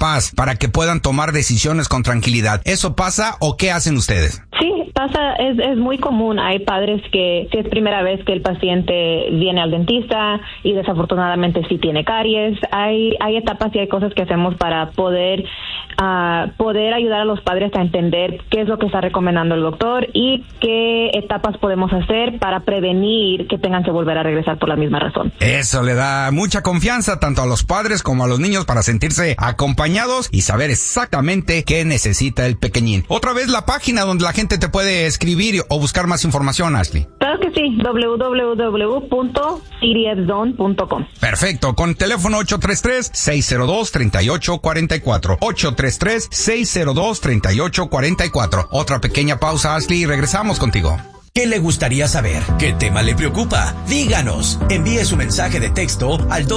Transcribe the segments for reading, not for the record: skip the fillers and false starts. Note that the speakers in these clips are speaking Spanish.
papás para que puedan tomar decisiones con tranquilidad. ¿Eso pasa o qué hacen ustedes? Sí, pasa, es muy común. Hay padres que, si es primera vez que el paciente viene al dentista y desafortunadamente sí tiene caries, hay etapas y hay cosas que hacemos para poder ayudar a los padres a entender qué es lo que está recomendando el doctor y qué etapas podemos hacer para prevenir que tengan que volver a regresar por la misma razón. Eso le da mucha confianza tanto a los padres como a los niños para sentirse acompañados y saber exactamente qué necesita el pequeñín. Otra vez la página donde la gente te puede escribir o buscar más información, Ashley. Claro que sí, www.cdfzone.com. Perfecto, con teléfono 833-602-3844. 833-602-3844. Otra pequeña pausa, Ashley, y regresamos contigo. ¿Qué le gustaría saber? ¿Qué tema le preocupa? Díganos. Envíe su mensaje de texto al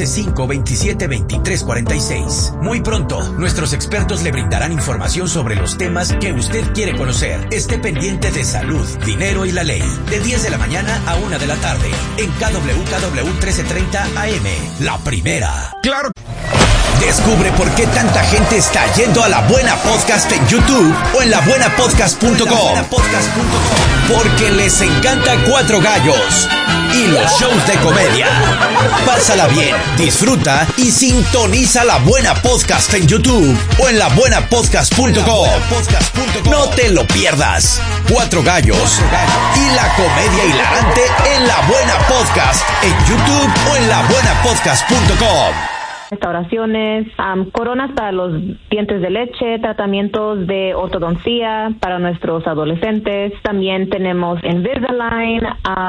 213-527-2346. Muy pronto, nuestros expertos le brindarán información sobre los temas que usted quiere conocer. Esté pendiente de salud, dinero y la ley. De 10 de la mañana a 1 de la tarde. En KWKW 1330 AM. La primera. ¡Claro! Descubre por qué tanta gente está yendo a La Buena Podcast en YouTube o en labuenapodcast.com. Porque les encanta Cuatro Gallos y los shows de comedia. Pásala bien, disfruta y sintoniza La Buena Podcast en YouTube o en labuenapodcast.com. No te lo pierdas. Cuatro Gallos y la comedia hilarante en La Buena Podcast en YouTube o en labuenapodcast.com. Restauraciones, coronas para los dientes de leche, tratamientos de ortodoncia para nuestros adolescentes. También tenemos Invisalign.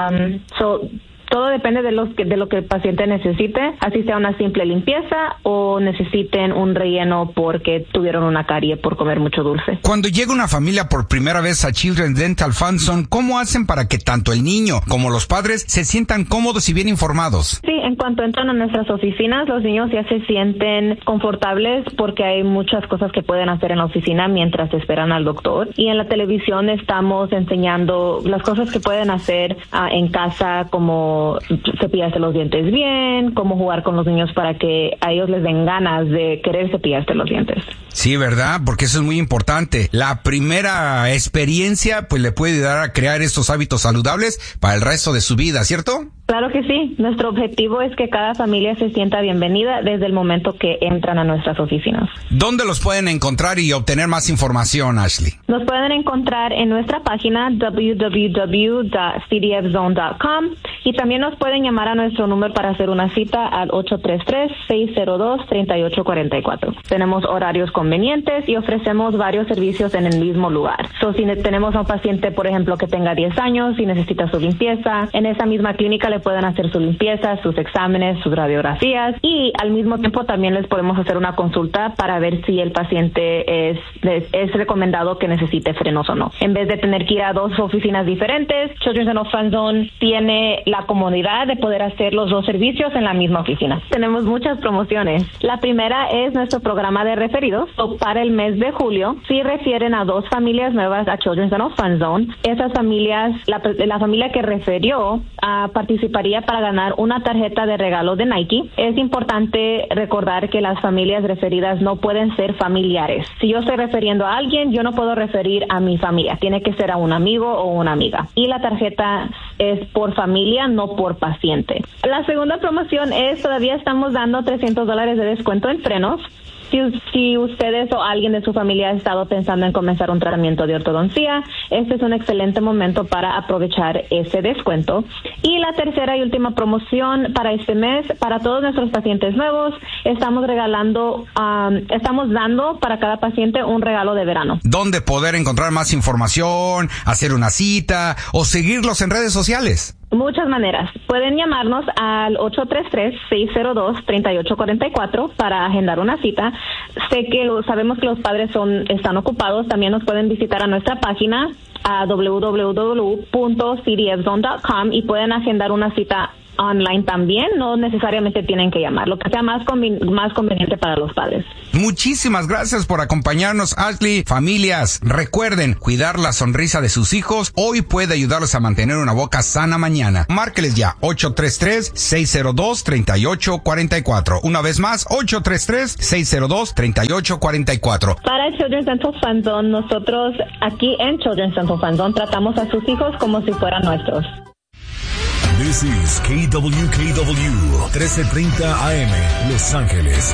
Todo depende de lo que el paciente necesite, así sea una simple limpieza o necesiten un relleno porque tuvieron una carie por comer mucho dulce. Cuando llega una familia por primera vez a Children's Dental Fund Zone, ¿cómo hacen para que tanto el niño como los padres se sientan cómodos y bien informados? Sí, en cuanto entran a nuestras oficinas, los niños ya se sienten confortables porque hay muchas cosas que pueden hacer en la oficina mientras esperan al doctor. Y en la televisión estamos enseñando las cosas que pueden hacer en casa, como cepillarse los dientes bien, cómo jugar con los niños para que a ellos les den ganas de querer cepillarse los dientes. Sí, ¿verdad? Porque eso es muy importante. La primera experiencia pues le puede ayudar a crear estos hábitos saludables para el resto de su vida, ¿cierto? Claro que sí. Nuestro objetivo es que cada familia se sienta bienvenida desde el momento que entran a nuestras oficinas. ¿Dónde los pueden encontrar y obtener más información, Ashley? Nos pueden encontrar en nuestra página www.cdfzone.com y también nos pueden llamar a nuestro número para hacer una cita al 833-602-3844. Tenemos horarios convenientes y ofrecemos varios servicios en el mismo lugar. Si tenemos a un paciente, por ejemplo, que tenga 10 años y necesita su limpieza, en esa misma clínica le pueden hacer su limpieza, sus exámenes, sus radiografías y al mismo tiempo también les podemos hacer una consulta para ver si el paciente es recomendado que necesite frenos o no. En vez de tener que ir a dos oficinas diferentes, Children's Dental Fund Zone tiene la comodidad de poder hacer los dos servicios en la misma oficina. Tenemos muchas promociones. La primera es nuestro programa de referidos. Para el mes de julio, si refieren a dos familias nuevas a Children's Dental Fund Zone, esas familias, la familia que refirió participaría para ganar una tarjeta de regalo de Nike. Es importante recordar que las familias referidas no pueden ser familiares. Si yo estoy refiriendo a alguien, yo no puedo referir a mi familia. Tiene que ser a un amigo o una amiga. Y la tarjeta es por familia, no por paciente. La segunda promoción es, todavía estamos dando $300 de descuento en frenos. Si ustedes o alguien de su familia ha estado pensando en comenzar un tratamiento de ortodoncia, este es un excelente momento para aprovechar ese descuento. Y la tercera y última promoción para este mes, para todos nuestros pacientes nuevos, estamos dando para cada paciente un regalo de verano. ¿Dónde poder encontrar más información, hacer una cita o seguirlos en redes sociales? Muchas maneras. Pueden llamarnos al 833-602-3844 para agendar una cita. Sabemos que los padres están ocupados. También nos pueden visitar a nuestra página a www.cdfzone.com y pueden agendar una cita online también, no necesariamente tienen que llamar, lo que sea más conveniente para los padres. Muchísimas gracias por acompañarnos, Ashley. Familias, recuerden, cuidar la sonrisa de sus hijos hoy puede ayudarlos a mantener una boca sana mañana. Márqueles ya, 833-602-3844. Una vez más, 833-602-3844. Para Children's Dental Fund Zone, nosotros aquí en Children's Dental Fund Zone tratamos a sus hijos como si fueran nuestros. This is KWKW 1330 AM, Los Ángeles.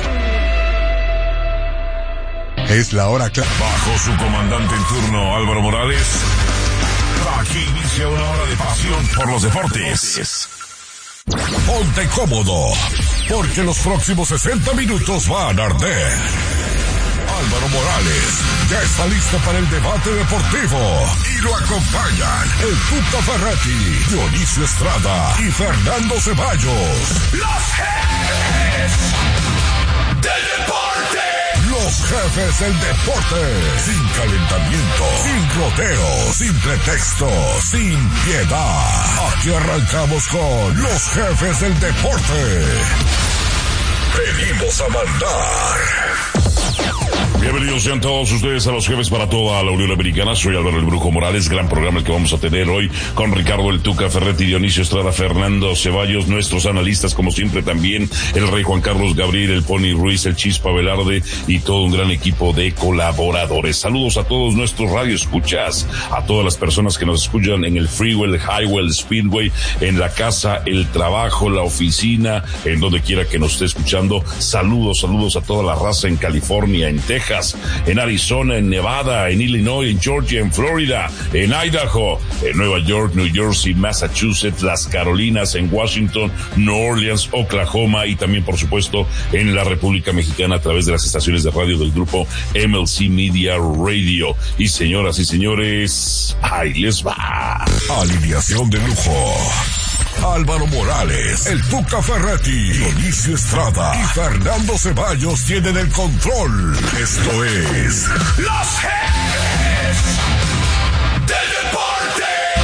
Es la hora clave. Bajo su comandante en turno, Álvaro Morales, aquí inicia una hora de pasión por los deportes. Ponte cómodo, porque los próximos 60 minutos van a arder. Álvaro Morales ya está listo para el debate deportivo y lo acompañan el Tuca Ferretti, Dionisio Estrada y Fernando Ceballos. Los jefes del deporte. Los jefes del deporte. Sin calentamiento, sin rodeos, sin pretexto, sin piedad. Aquí arrancamos con los jefes del deporte. Venimos a mandar. Bienvenidos sean todos ustedes a los jefes para toda la Unión Americana. Soy Álvaro el Brujo Morales. Gran programa el que vamos a tener hoy con Ricardo el Tuca Ferretti, Dionisio Estrada, Fernando Ceballos, nuestros analistas como siempre también, el Rey Juan Carlos Gabriel, el Pony Ruiz, el Chispa Velarde y todo un gran equipo de colaboradores. Saludos a todos nuestros radioescuchas, a todas las personas que nos escuchan en el freeway, el highway, el speedway, en la casa, el trabajo, la oficina, en donde quiera que nos esté escuchando. Saludos a toda la raza en California, en Texas, en Arizona, en Nevada, en Illinois, en Georgia, en Florida, en Idaho, en Nueva York, New Jersey, Massachusetts, las Carolinas, en Washington, New Orleans, Oklahoma y también, por supuesto, en la República Mexicana a través de las estaciones de radio del grupo MLC Media Radio. Y señoras y señores, ahí les va. Alineación de lujo. Álvaro Morales, el Tuca Ferretti, Dionisio Estrada y Fernando Ceballos tienen el control. Esto es Los Jefes del Deporte.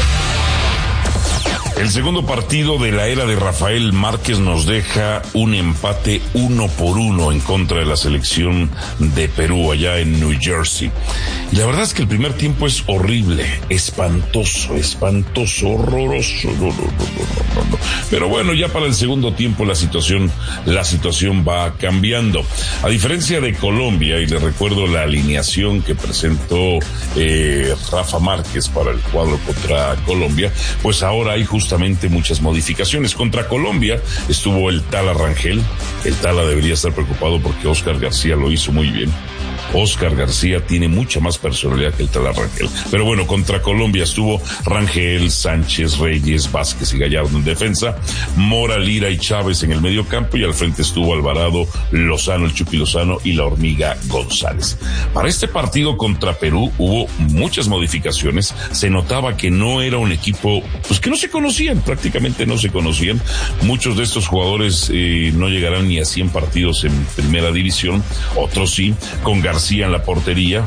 El segundo partido de la era de Rafael Márquez nos deja un empate 1-1 en contra de la selección de Perú allá en New Jersey. Y la verdad es que el primer tiempo es horrible, espantoso, horroroso. No. Pero bueno, ya para el segundo tiempo la situación va cambiando. A diferencia de Colombia, y les recuerdo la alineación que presentó Rafa Márquez para el cuadro contra Colombia, pues ahora hay justamente muchas modificaciones. Contra Colombia estuvo el Tala Rangel. El Tala debería estar preocupado porque Oscar García lo hizo muy bien. Oscar García tiene mucha más personalidad que el Tala Rangel. Pero bueno, contra Colombia estuvo Rangel, Sánchez, Reyes, Vázquez y Gallardo en defensa, Mora, Lira y Chávez en el medio campo, y al frente estuvo Alvarado, Lozano, el Chucky Lozano y la Hormiga González. Para este partido contra Perú hubo muchas modificaciones. Se notaba que no era un equipo, pues que no se conocían, prácticamente no se conocían. Muchos de estos jugadores no llegarán ni a 100 partidos en primera división, otros sí, con García en la portería,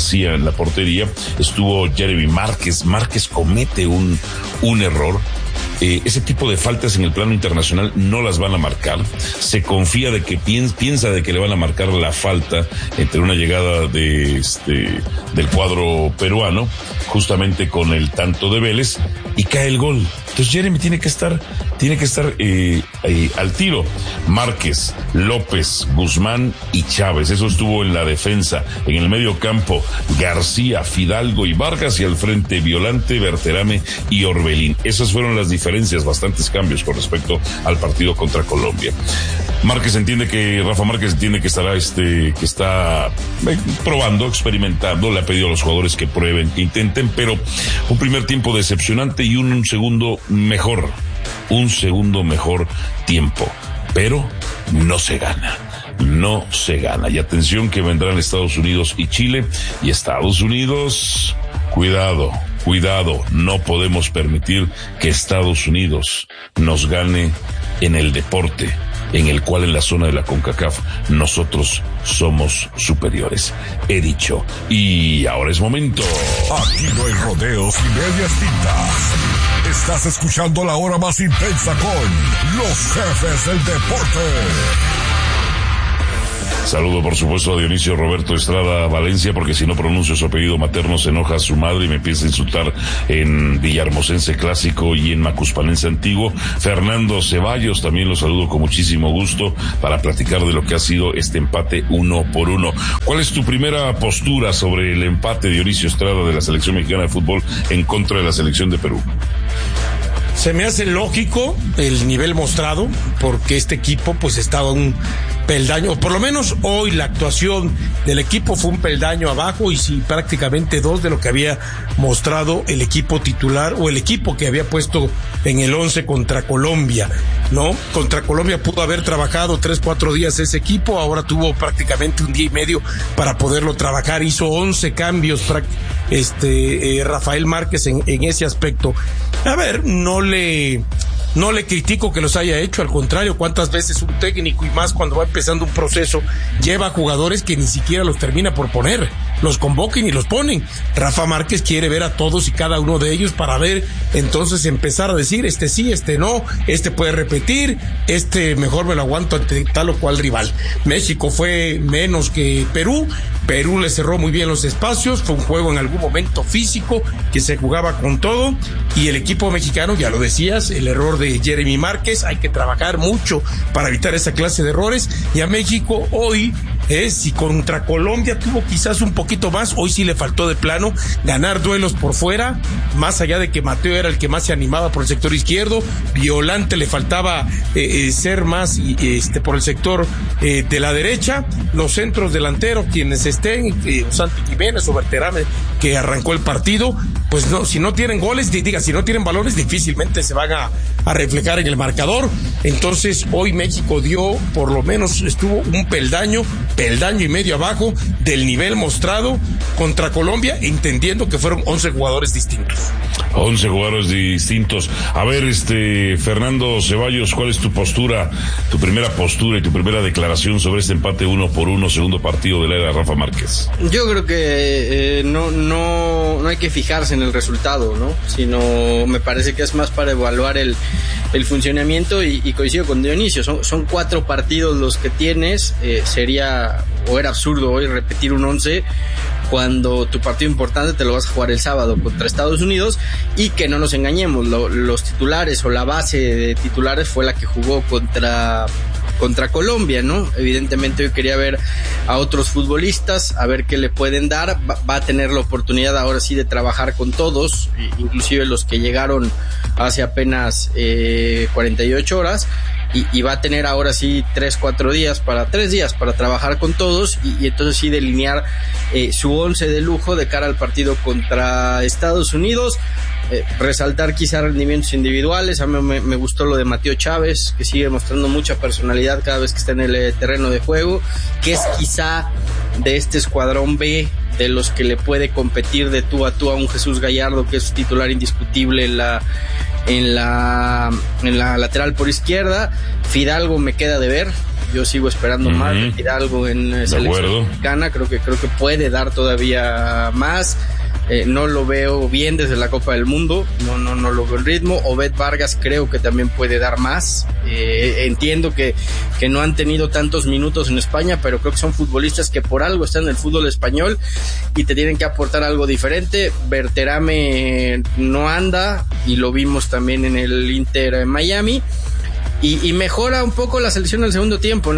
estuvo Jeremy Márquez comete un error. Ese tipo de faltas en el plano internacional no las van a marcar. Se confía de que piensa de que le van a marcar la falta entre una llegada del cuadro peruano, justamente con el tanto de Vélez, y cae el gol. Entonces Jeremy tiene que estar al tiro. Márquez, López, Guzmán y Chávez, eso estuvo en la defensa. En el medio campo, García, Fidalgo y Vargas, y al frente Violante, Berterame y Orbelín. Esas fueron las diferencias, bastantes cambios con respecto al partido contra Colombia. Rafa Márquez entiende que está probando, experimentando, le ha pedido a los jugadores que prueben, que intenten, pero un primer tiempo decepcionante y un segundo mejor tiempo, pero no se gana. Y atención que vendrán Estados Unidos y Chile, y Estados Unidos, cuidado, no podemos permitir que Estados Unidos nos gane en el deporte, en el cual en la zona de la CONCACAF nosotros somos superiores. He dicho, y ahora es momento. Aquí no hay rodeos y medias tintas. Estás escuchando la hora más intensa con los jefes del deporte. Saludo por supuesto a Dionisio Roberto Estrada Valencia, porque si no pronuncio su apellido materno se enoja a su madre y me empieza a insultar en Villahermosense Clásico y en Macuspanense Antiguo. Fernando Ceballos, también lo saludo con muchísimo gusto para platicar de lo que ha sido este empate 1-1. ¿Cuál es tu primera postura sobre el empate, Dionisio Estrada, de la selección mexicana de fútbol en contra de la selección de Perú? Se me hace lógico el nivel mostrado, porque este equipo pues estaba un peldaño, o por lo menos hoy la actuación del equipo fue un peldaño abajo, y sí, prácticamente 2 de lo que había mostrado el equipo titular o el equipo que había puesto en el 11 contra Colombia, ¿no? Contra Colombia pudo haber trabajado 3-4 días ese equipo, ahora tuvo prácticamente un día y medio para poderlo trabajar, hizo 11 cambios Rafael Márquez en ese aspecto. A ver, no le critico que los haya hecho, al contrario, cuántas veces un técnico, y más cuando va empezando un proceso, lleva jugadores que ni siquiera los termina por poner, los convoquen y los ponen. Rafa Márquez quiere ver a todos y cada uno de ellos para ver, entonces empezar a decir, este sí, este no, este puede repetir, este mejor me lo aguanto ante tal o cual rival. México fue menos que Perú le cerró muy bien los espacios, fue un juego en algún momento físico, que se jugaba con todo, y el equipo mexicano, ya lo decías, el error de Jeremy Márquez, hay que trabajar mucho para evitar esa clase de errores, y a México hoy, si contra Colombia tuvo quizás un poquito más, hoy sí le faltó de plano ganar duelos por fuera, más allá de que Mateo era el que más se animaba por el sector izquierdo, Violante le faltaba ser más por el sector de la derecha, los centros delanteros, quienes estén, Santi Jiménez o Berterame, que arrancó el partido, pues no, si no tienen goles, si no tienen balones, difícilmente se van a reflejar en el marcador. Entonces hoy México dio, por lo menos estuvo un peldaño y medio abajo del nivel mostrado contra Colombia, entendiendo que fueron 11 jugadores distintos. 11 jugadores distintos. A ver, Fernando Ceballos, ¿cuál es tu postura, tu primera postura y tu primera declaración sobre este empate 1-1, segundo partido de la era de Rafa Márquez? Yo creo que no hay que fijarse en el resultado, ¿no? Sino me parece que es más para evaluar el funcionamiento, y coincido con Dionisio, son 4 partidos los que tienes, era absurdo hoy repetir un 11 cuando tu partido importante te lo vas a jugar el sábado contra Estados Unidos, y que no nos engañemos, los titulares o la base de titulares fue la que jugó contra Colombia, ¿no? Evidentemente hoy quería ver a otros futbolistas, a ver qué le pueden dar, va a tener la oportunidad ahora sí de trabajar con todos, inclusive los que llegaron hace apenas 48 horas, y va a tener ahora sí 3 días para trabajar con todos, y entonces sí delinear su 11 de lujo de cara al partido contra Estados Unidos. Resaltar quizá rendimientos individuales. A mí me gustó lo de Mateo Chávez, que sigue mostrando mucha personalidad cada vez que está en el terreno de juego, que es quizá de este escuadrón B de los que le puede competir de tú a tú a un Jesús Gallardo, que es titular indiscutible en la lateral por izquierda. Fidalgo me queda de ver, yo sigo esperando más de Fidalgo en selección mexicana, creo que puede dar todavía más. No lo veo bien desde la Copa del Mundo, no lo veo en ritmo. Obed Vargas creo que también puede dar más. Entiendo que no han tenido tantos minutos en España, pero creo que son futbolistas que por algo están en el fútbol español y te tienen que aportar algo diferente. Berterame no anda, y lo vimos también en el Inter en Miami. Y mejora un poco la selección en el segundo tiempo,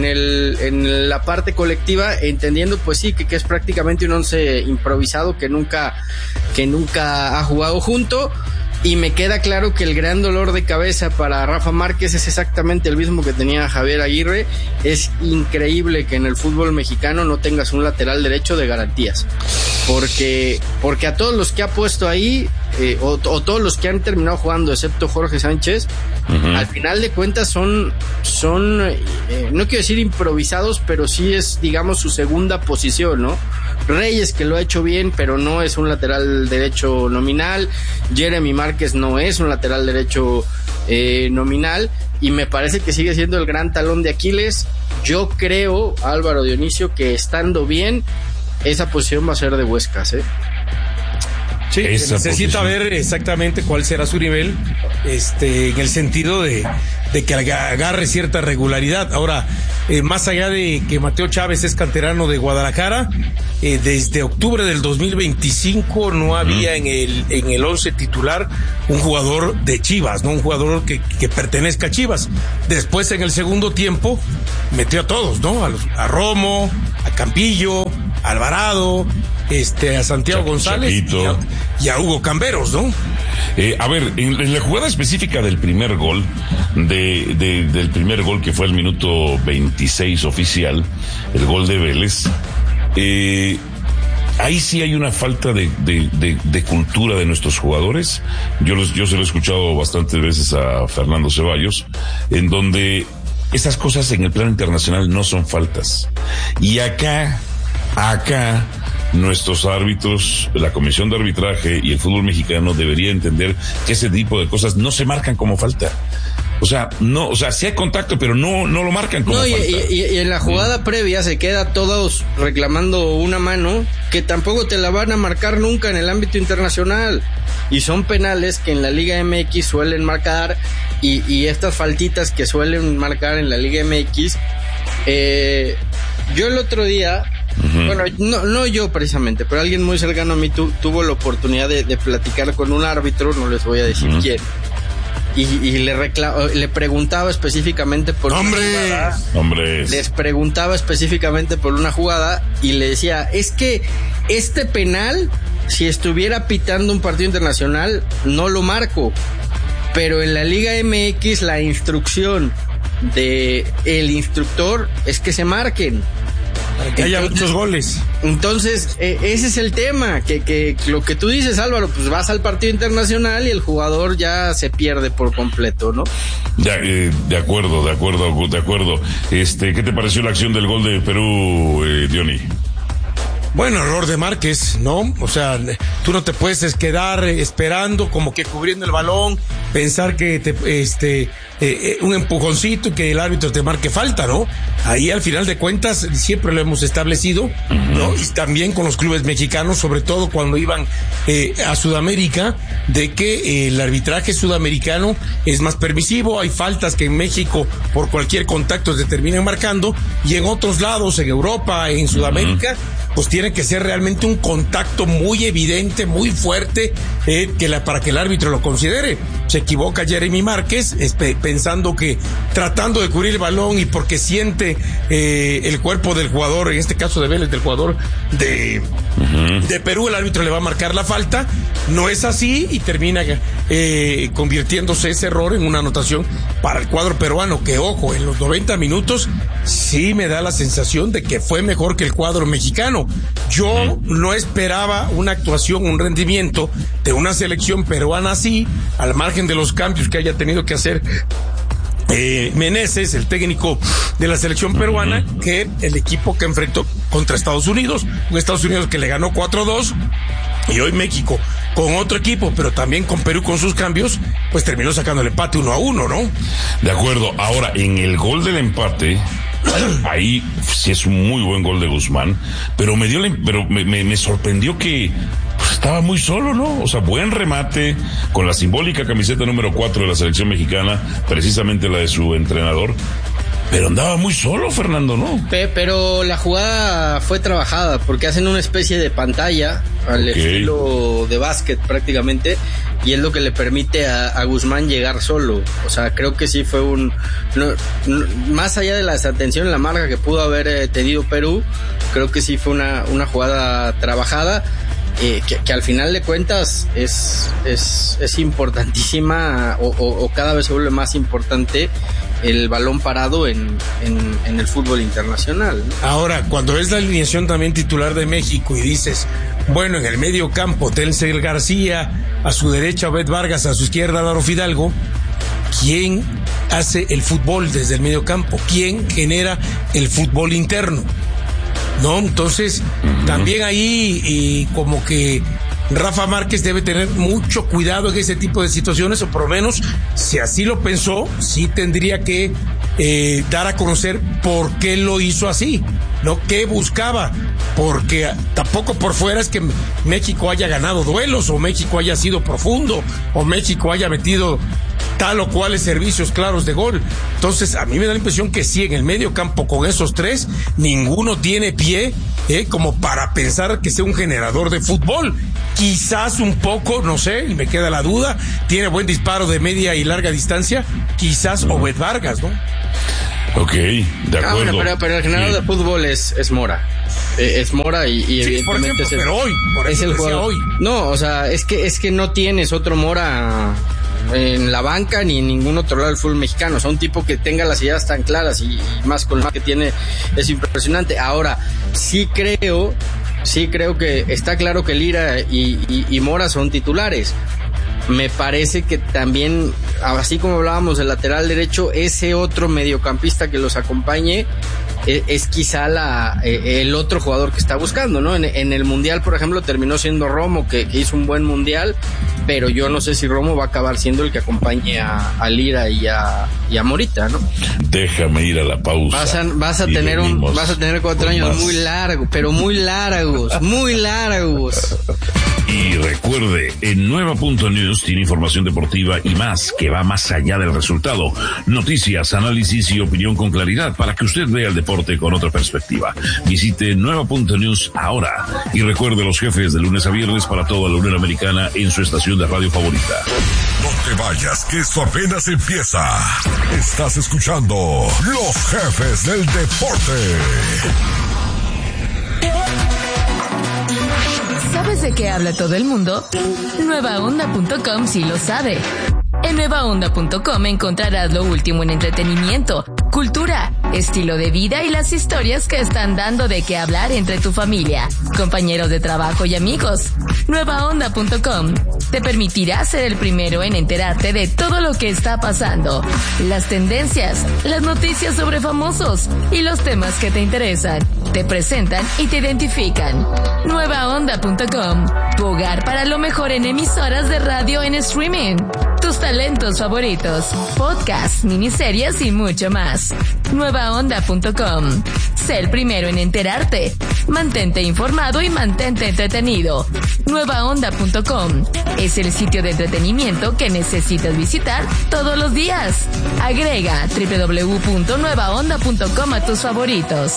en la parte colectiva, entendiendo pues sí que es prácticamente un 11 improvisado que nunca ha jugado junto. Y me queda claro que el gran dolor de cabeza para Rafa Márquez es exactamente el mismo que tenía Javier Aguirre. Es increíble que en el fútbol mexicano no tengas un lateral derecho de garantías, porque a todos los que ha puesto ahí o todos los que han terminado jugando, excepto Jorge Sánchez, al final de cuentas son no quiero decir improvisados, pero sí es, digamos, su segunda posición, ¿no? Reyes, que lo ha hecho bien, pero no es un lateral derecho nominal. Jeremy Márquez no es un lateral derecho nominal, y me parece que sigue siendo el gran talón de Aquiles. Yo creo, Álvaro Dionisio, que estando bien, esa posición va a ser de Huescas, Sí, necesita ver exactamente cuál será su nivel, en el sentido de que agarre cierta regularidad. Ahora, más allá de que Mateo Chávez es canterano de Guadalajara, desde octubre del 2025 no había en el 11 titular un jugador de Chivas, no un jugador que pertenezca a Chivas. Después, en el segundo tiempo, metió a todos, ¿no? A Romo, a Campillo, a Alvarado, a Santiago González y a Hugo Camberos, ¿no? A ver, en la jugada específica del primer gol, del primer gol que fue el minuto 26 oficial, el gol de Vélez, ahí sí hay una falta de cultura de nuestros jugadores. Yo se lo he escuchado bastantes veces a Fernando Ceballos, en donde esas cosas en el plano internacional no son faltas. Y acá nuestros árbitros, la comisión de arbitraje y el fútbol mexicano debería entender que ese tipo de cosas no se marcan como falta. O sea, sí hay contacto, pero no lo marcan como falta. Y en la jugada previa se queda todos reclamando una mano que tampoco te la van a marcar nunca en el ámbito internacional. Y son penales que en la Liga MX suelen marcar, y estas faltitas que suelen marcar en la Liga MX. Yo el otro día, bueno, no yo precisamente, pero alguien muy cercano a mí tuvo la oportunidad de platicar con un árbitro, no les voy a decir quién, y le preguntaba específicamente por una jugada. Les preguntaba específicamente por una jugada y le decía, es que este penal, si estuviera pitando un partido internacional, no lo marco, pero en la Liga MX la instrucción de el instructor es que se marquen para que haya muchos goles. Entonces, ese es el tema, que lo que tú dices, Álvaro, pues vas al partido internacional y el jugador ya se pierde por completo, ¿no? Ya, de acuerdo. ¿Qué te pareció la acción del gol de Perú, Diony? Bueno, error de Márquez, ¿no? O sea, tú no te puedes quedar esperando, como que cubriendo el balón, pensar que un empujoncito y que el árbitro te marque falta, ¿no? Ahí al final de cuentas siempre lo hemos establecido, ¿no? Y también con los clubes mexicanos, sobre todo cuando iban a Sudamérica, de que el arbitraje sudamericano es más permisivo. Hay faltas que en México por cualquier contacto se terminan marcando, y en otros lados, en Europa, en Sudamérica, pues tiene que ser realmente un contacto muy evidente, muy fuerte, para que el árbitro lo considere. Se equivoca Jeremy Márquez, tratando de cubrir el balón, y porque siente el cuerpo del jugador, en este caso de Vélez, del jugador de Perú, el árbitro le va a marcar la falta. No es así, y termina convirtiéndose ese error en una anotación para el cuadro peruano, que, ojo, en los 90 minutos sí me da la sensación de que fue mejor que el cuadro mexicano. Yo no esperaba una actuación, un rendimiento de una selección peruana así, al margen de los cambios que haya tenido que hacer Meneses, el técnico de la selección peruana, que el equipo que enfrentó contra Estados Unidos, un Estados Unidos que le ganó 4-2, y hoy México con otro equipo, pero también con Perú con sus cambios, pues terminó sacando el empate 1-1, ¿no? De acuerdo. Ahora, en el gol del empate, ahí sí es un muy buen gol de Guzmán, pero me sorprendió que estaba muy solo, ¿no? O sea, buen remate con la simbólica camiseta número 4 de la selección mexicana, precisamente la de su entrenador, pero andaba muy solo, Fernando, ¿no? Pero la jugada fue trabajada, porque hacen una especie de pantalla al estilo de básquet prácticamente, y es lo que le permite a Guzmán llegar solo. O sea, creo que sí fue más allá de la desatención en la marca que pudo haber tenido Perú, creo que sí fue una jugada trabajada, que al final de cuentas es importantísima, o cada vez se vuelve más importante el balón parado en el fútbol internacional, ¿no? Ahora, cuando ves la alineación también titular de México y dices, bueno, en el medio campo, Denzel García, a su derecha Obed Vargas, a su izquierda Álvaro Fidalgo, ¿quién hace el fútbol desde el medio campo? ¿Quién genera el fútbol interno? ¿No? Entonces, también ahí como que Rafa Márquez debe tener mucho cuidado en ese tipo de situaciones, o por lo menos, si así lo pensó, sí tendría que dar a conocer por qué lo hizo así, ¿no? ¿Qué buscaba? Porque tampoco por fuera es que México haya ganado duelos, o México haya sido profundo, o México haya metido tal o cuales servicios claros de gol. Entonces, a mí me da la impresión que sí, en el medio campo con esos tres, ninguno tiene pie, como para pensar que sea un generador de fútbol. Quizás un poco, no sé, y me queda la duda, tiene buen disparo de media y larga distancia, quizás Obed Vargas, ¿no? Ok, de acuerdo. Bueno, pero el generador de fútbol es Mora. Es Mora y sí, evidentemente ejemplo, pero hoy, por es eso el jugador. hoy. No, o sea, es que no tienes otro Mora en la banca ni en ningún otro lado del fútbol mexicano. O sea, un tipo que tenga las ideas tan claras y más con lo que tiene es impresionante. Ahora, sí creo que está claro que Lira y Mora son titulares. Me parece que también, así como hablábamos del lateral derecho, ese otro mediocampista que los acompañe es quizá el otro jugador que está buscando, ¿no? En el Mundial, por ejemplo, terminó siendo Romo, que hizo un buen Mundial, pero yo no sé si Romo va a acabar siendo el que acompañe a Lira y a Morita, ¿no? Déjame ir a la pausa. Vas a tener 4 años muy largos, pero muy largos. Y recuerde, en Nueva.News tiene información deportiva y más que va más allá del resultado. Noticias, análisis y opinión con claridad para que usted vea el deporte con otra perspectiva. Visite Nueva.News ahora. Y recuerde los jefes de lunes a viernes para toda la Unión Americana en su estación de radio favorita. No te vayas, que esto apenas empieza. Estás escuchando Los Jefes del Deporte. ¿Sabes de qué habla todo el mundo? Nuevaonda.com sí lo sabe. En nuevaonda.com encontrarás lo último en entretenimiento, cultura, estilo de vida y las historias que están dando de qué hablar entre tu familia, compañeros de trabajo y amigos. Nuevaonda.com te permitirá ser el primero en enterarte de todo lo que está pasando, las tendencias, las noticias sobre famosos y los temas que te interesan. Te presentan y te identifican. Nuevaonda.com, tu hogar para lo mejor en emisoras de radio en streaming, tus talentos favoritos, podcasts, miniseries y mucho más. Nuevaonda.com, sé el primero en enterarte. Mantente informado y mantente entretenido. Nuevaonda.com es el sitio de entretenimiento que necesitas visitar todos los días. Agrega www.nuevaonda.com a tus favoritos.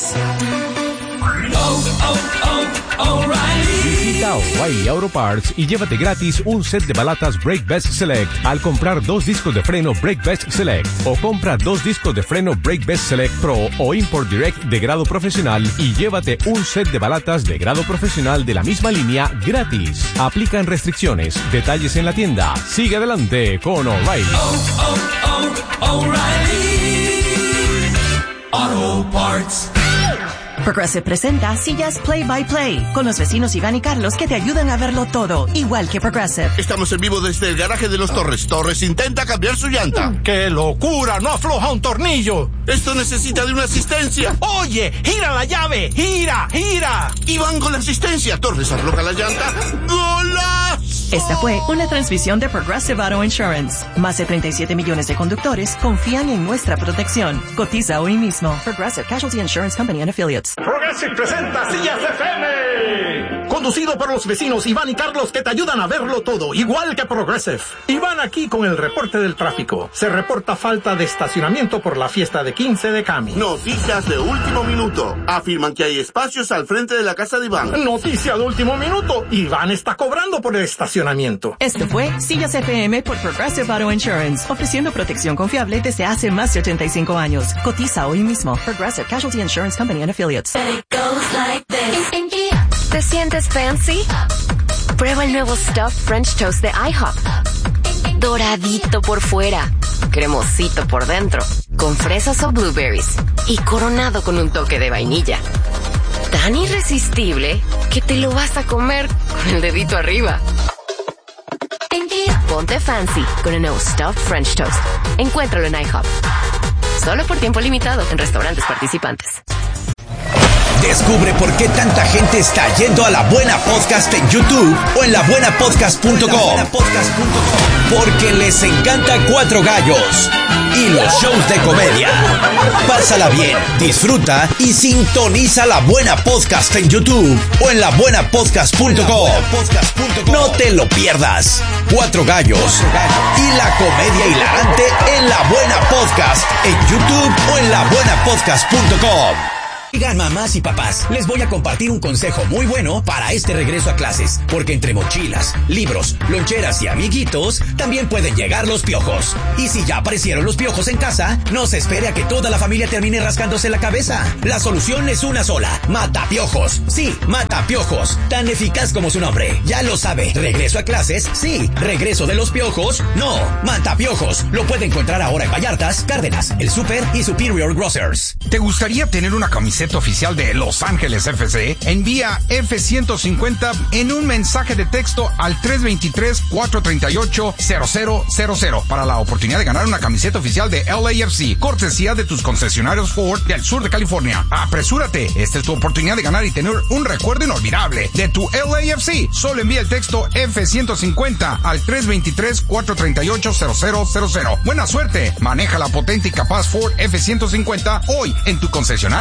Visita O'Reilly Auto Parts y llévate gratis un set de balatas Brake Best Select al comprar 2 discos de freno Brake Best Select, o compra 2 discos de freno Brake Best Select Pro o Import Direct de grado profesional y llévate un set de balatas de grado profesional de la misma línea gratis. Aplican restricciones. Detalles en la tienda. Sigue adelante con O'Reilly. O'Reilly Auto Parts. Progressive presenta Sillas Play by Play con los vecinos Iván y Carlos que te ayudan a verlo todo, igual que Progressive. Estamos en vivo desde el garaje de los Torres. Torres intenta cambiar su llanta. ¡Qué locura! ¡No afloja un tornillo! Esto necesita de una asistencia. ¡Oye! ¡Gira la llave! ¡Gira! Iván con la asistencia. Torres afloja la llanta. ¡Golazo! Esta fue una transmisión de Progressive Auto Insurance. Más de 37 millones de conductores confían en nuestra protección. Cotiza hoy mismo. Progressive Casualty Insurance Company and Affiliates. Progressive presenta Sillas FM. Conducido por los vecinos Iván y Carlos que te ayudan a verlo todo, igual que Progressive. Iván aquí con el reporte del tráfico. Se reporta falta de estacionamiento por la fiesta de 15 de Cami. Noticias de último minuto. Afirman que hay espacios al frente de la casa de Iván. Noticia de último minuto. Iván está cobrando por el estacionamiento. Esto fue Sillas FM por Progressive Auto Insurance, ofreciendo protección confiable desde hace más de 85 años. Cotiza hoy mismo. Progressive Casualty Insurance Company and Affiliates. ¿Te sientes fancy? Prueba el nuevo Stuffed French Toast de IHOP. doradito por fuera, cremosito por dentro, con fresas o blueberries y coronado con un toque de vainilla. Tan irresistible que te lo vas a comer con el dedito arriba. Ponte fancy con el nuevo Stuffed French Toast. Encuéntralo en IHOP. Solo por tiempo limitado en restaurantes participantes. Descubre por qué tanta gente está yendo a La Buena Podcast en YouTube o en labuenapodcast.com. Porque les encanta Cuatro Gallos y los shows de comedia. Pásala bien, disfruta y sintoniza La Buena Podcast en YouTube o en labuenapodcast.com. No te lo pierdas. Cuatro Gallos y la comedia hilarante en La Buena Podcast en YouTube o en labuenapodcast.com. Oigan, mamás y papás, les voy a compartir un consejo muy bueno para este regreso a clases, porque entre mochilas, libros, loncheras y amiguitos, también pueden llegar los piojos. Y si ya aparecieron los piojos en casa, no se espere a que toda la familia termine rascándose la cabeza. La solución es una sola: Matapiojos. Sí, Matapiojos, tan eficaz como su nombre. Ya lo sabe, regreso a clases, sí, regreso de los piojos, no. Matapiojos, lo puede encontrar ahora en Vallartas, Cárdenas, El Super y Superior Grocers. ¿Te gustaría tener una camiseta oficial de Los Ángeles FC? Envía F-150 en un mensaje de texto al 323-438-0000 para la oportunidad de ganar una camiseta oficial de LAFC, cortesía de tus concesionarios Ford del sur de California. Apresúrate, esta es tu oportunidad de ganar y tener un recuerdo inolvidable de tu LAFC. Solo envía el texto F-150 al 323-438-0000. Buena suerte, maneja la potente y capaz Ford F-150 hoy en tu concesionario